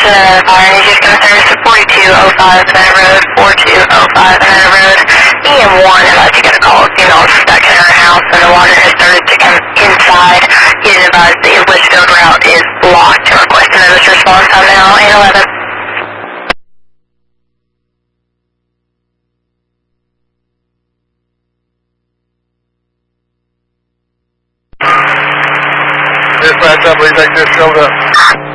another fire. He's just going to service to 4205 Banana Road, 4205 Banana Road. EM1 about to get a call. Female is stuck in her house and the water has started to come inside. He's advised the Litchfield route is blocked. To request another response time now, 811. Dispatch, I believe they just showed up.